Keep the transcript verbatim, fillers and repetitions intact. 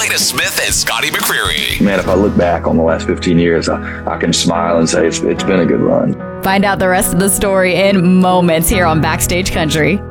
Jada Smith and Scotty McCreery. Man, if I look back on the last fifteen years, I, I can smile and say it's, it's been a good run. Find out the rest of the story in moments here on Backstage Country.